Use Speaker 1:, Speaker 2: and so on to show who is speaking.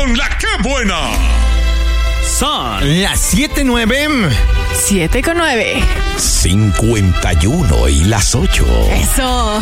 Speaker 1: con la que buena.
Speaker 2: Son las 7:09.
Speaker 3: 7:09.
Speaker 1: 51 y las 8.
Speaker 3: Eso.